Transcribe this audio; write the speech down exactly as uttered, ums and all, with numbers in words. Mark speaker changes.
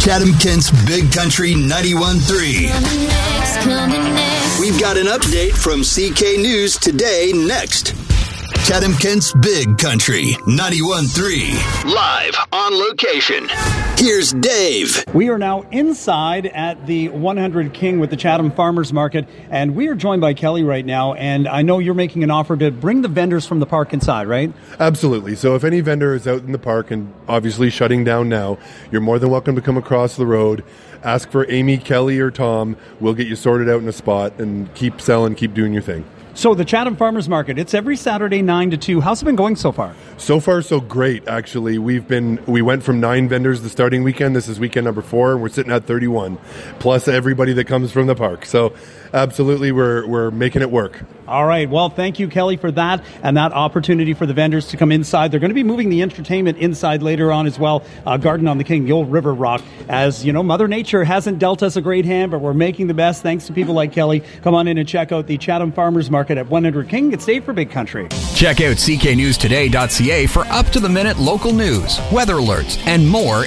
Speaker 1: Chatham-Kent's Big Country ninety-one point three. We've got an update from C K News Today next. Chatham-Kent's Big Country ninety-one point three. Live on location. Here's Dave.
Speaker 2: We are now inside at the one hundred King with the Chatham Farmers Market, and we are joined by Kelly right now, and I know you're making an offer to bring the vendors from the park inside, right?
Speaker 3: Absolutely. So if any vendor is out in the park and obviously shutting down now, you're more than welcome to come across the road. Ask for Amy, Kelly, or Tom. We'll get you sorted out in a spot and keep selling, keep doing your thing.
Speaker 2: So the Chatham Farmers Market, it's every Saturday nine to two. How's it been going so far?
Speaker 3: So far, so great, actually. We've been we went from nine vendors the starting weekend. This is weekend number four, and we're sitting at thirty-one, plus everybody that comes from the park. So absolutely, we're we're making it work.
Speaker 2: All right. Well, thank you, Kelly, for that and that opportunity for the vendors to come inside. They're going to be moving the entertainment inside later on as well. Uh, Garden on the King, the old River Rock. As you know, Mother Nature hasn't dealt us a great hand, but we're making the best thanks to people like Kelly. Come on in and check out the Chatham Farmers Market at one hundred King. It's Dave for Big Country.
Speaker 4: Check out c k news today dot c a for up-to-the-minute local news, weather alerts, and more